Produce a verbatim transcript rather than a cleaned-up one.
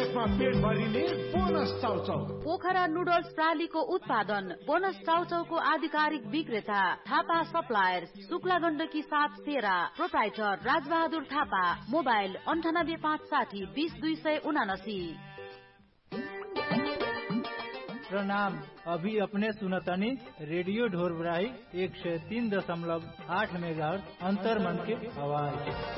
त्यसमा पेट भरिने बोनस चाउचाउ। पोखरा नुडल्स प्रालीको उत्पादन, बोनस चाउचाउको आधिकारिक विक्रेता थापा सप्लायर्स, शुक्ला गण्डकी साथ तेरा, प्रोप्राइटर राजबहादुर थापा। मोबाइल अन्ठानब्बे पाँच साठी बीस दुई सय उनासी। प्रणाम, अभी अपने सुनतनी रेडियो ढोरबराही एक सौ तीन दशमलव आठ मेगाहर्ट्ज अंतर मन के आवाज।